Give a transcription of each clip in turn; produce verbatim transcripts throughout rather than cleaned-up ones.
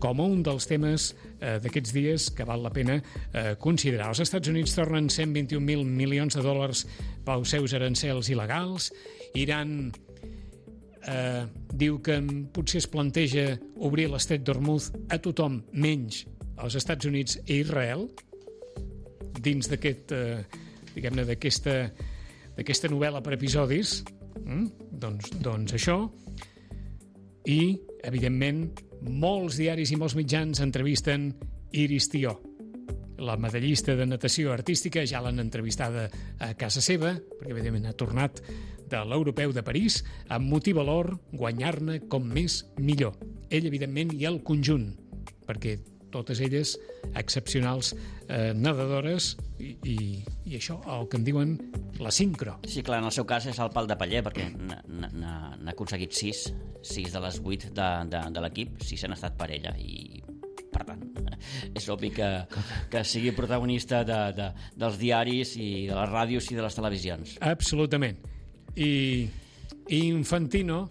com un dels temes eh, d'aquests dies que val la pena eh, considerar. Els Estats Units tornen cent vint-i-un mil milions de dòlars pels seus arancels il·legals. Iran eh, diu que potser es planteja obrir l'estret d'Hormuz a tothom menys als Estats Units i Israel, dins d'aquest, eh, diguem-ne, d'aquesta, d'aquesta novel·la per episodis. Mm? Doncs, doncs això. I, evidentment, molts diaris i molts mitjans entrevisten Iris Tió, la medallista de natació artística. Ja l'han entrevistada a casa seva, perquè, evidentment, ha tornat de l'Europeu de París amb motiu valor guanyar-ne com més millor. Ell, evidentment, i el conjunt, perquè totes elles excepcionals eh, nedadores i, i, i això, el que en diuen la sincro. Sí, clar, en el seu cas és el pal de paller, perquè n'ha aconseguit sis, sis de les vuit de, de, de l'equip, sis han estat per ella, i per tant, és obvi que, que sigui protagonista de, de, dels diaris i de les ràdios i de les televisions. Absolutament. I, i Infantino,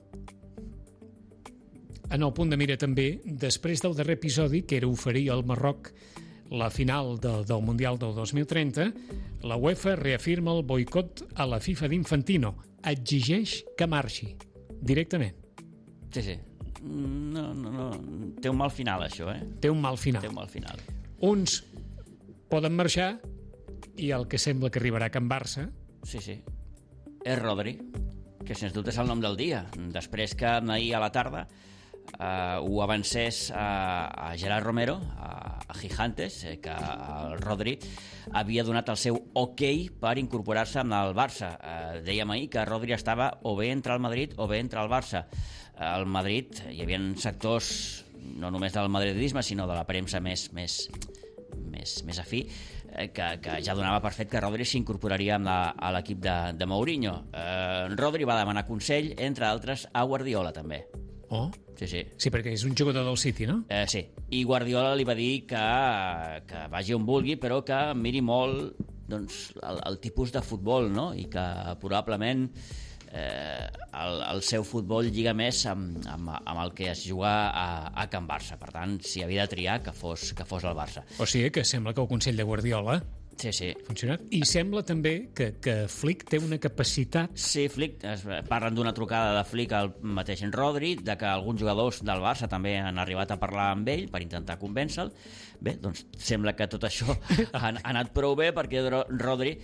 en el punt de mira també, després del darrer episodi, que era oferir al Marroc la final de, del Mundial del dos mil trenta, la UEFA reafirma el boicot a la FIFA d'Infantino. Exigeix que marxi, directament. Sí, sí. No, no, no. Té un mal final, això, eh? Té un mal final. Té un mal final. Uns poden marxar i el que sembla que arribarà a Can Barça... Sí, sí. És Rodri, que sens dubte és el nom del dia. Després que ahir a la tarda Uh, ho avancés a, a Gerard Romero, a, a Gigantes, eh, que el Rodri havia donat el seu ok per incorporar-se amb el Barça. Uh, dèiem ahir que Rodri estava o bé entre el Madrid o bé entre el Barça. Uh, al Madrid hi havia sectors no només del madridisme, sinó de la premsa més, més, més, més afí, eh, que, que ja donava per fet que Rodri s'incorporaria a l'equip de, de Mourinho. Uh, Rodri va demanar consell, entre altres, a Guardiola també. Oh? Sí, sí. Sí, perquè és un jugador del City, no? Eh, sí. I Guardiola li va dir que, que vagi on vulgui, però que miri molt doncs, el, el tipus de futbol, no? I que probablement eh, el, el seu futbol lliga més amb, amb, amb el que es juga a, a Can Barça. Per tant, si havia de triar, que fos, que fos el Barça. O sigui que sembla que el consell de Guardiola sí, sí. ha funcionat. I sembla també que, que Flick té una capacitat... Sí, Flick, es parlen d'una trucada de Flick al mateix en Rodri, de que alguns jugadors del Barça també han arribat a parlar amb ell per intentar convèncer-lo. Bé, doncs sembla que tot això ha, ha anat prou bé, perquè Rodri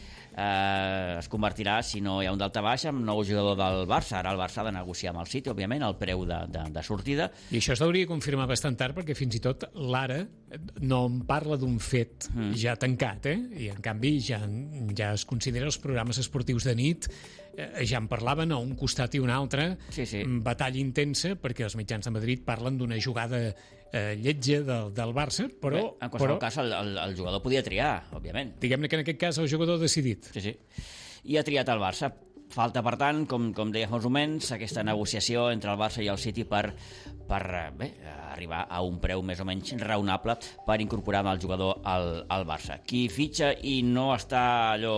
eh, es convertirà, si no hi ha un daltabaix, en nou jugador del Barça. Ara el Barça ha de negociar amb el City, òbviament, el preu de, de, de sortida. I això s'hauria de confirmar bastant tard, perquè fins i tot l'Ara no en parla d'un fet mm. ja tancat, eh? I en canvi ja, ja es considera els programes esportius de nit, eh, ja en parlaven a un costat i un altre, sí, sí. batalla intensa, perquè els mitjans de Madrid parlen d'una jugada eh, lletja del, del Barça, però... Bé, en qualsevol però, cas el, el, el jugador podia triar, òbviament. Diguem-ne que en aquest cas el jugador ha decidit. Sí, sí. I ha triat el Barça. Falta, per tant, com, com deia fa uns moments, aquesta negociació entre el Barça i el City per, per bé, arribar a un preu més o menys raonable per incorporar el jugador al, al Barça. Qui fitxa i no està allò...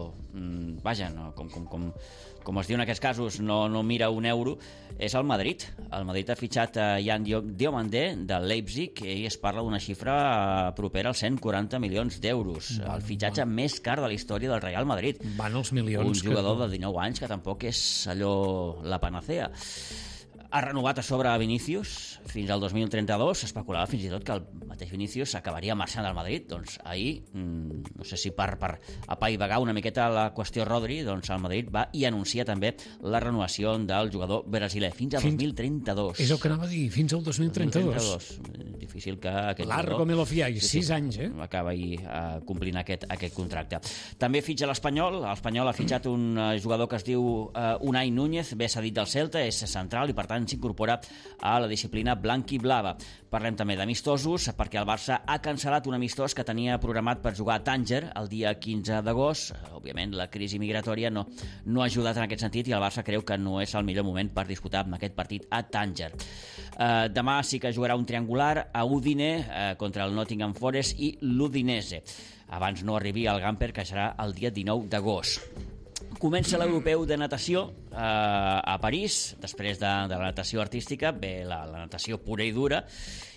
Vaja, no, com, com, com, com es diu en aquests casos, no, no mira un euro, és el Madrid. El Madrid ha fitxat a Jan Diomandé del Leipzig i es parla d'una xifra propera als cent quaranta milions d'euros. El fitxatge van. més car de la història del Real Madrid. Van els milions. Un jugador que... de dinou anys que tampoc és allò la panacea. Ha renovat a sobre a Vinícius fins al dos mil trenta-dos. S'especulava fins i tot que el mateix Vinícius s'acabaria marxant del Madrid. Doncs ahir, no sé si per, per apaivagar una miqueta la qüestió Rodri, doncs el Madrid va i anuncia també la renovació del jugador brasiler fins al fins... dos mil trenta-dos. És el que anava a dir, fins al dos mil trenta-dos. dos mil trenta-dos. Difícil que aquest Largo jugador... me lo fiai, sí, sis sí, anys, eh? Acaba ahir uh, complint aquest, aquest contracte. També fitxa l'Espanyol. L'Espanyol ha fitxat un uh, jugador que es diu uh, Unai Núñez, ve cedit del Celta, és central i per tant s'incorpora a la disciplina blanc-i-blava. Parlem també d'amistosos, perquè el Barça ha cancel·lat un amistós que tenia programat per jugar a Tànger el dia quinze d'agost. Òbviament, la crisi migratòria no, no ha ajudat en aquest sentit i el Barça creu que no és el millor moment per disputar aquest partit a Tànger. Uh, demà sí que jugarà un triangular a Udine uh, contra el Nottingham Forest i l'Udinese. Abans no arribi al Gamper, que serà el dia dinou d'agost. Comença l'Europeu de natació eh, a París, després de, de la natació artística, ve la, la natació pura i dura,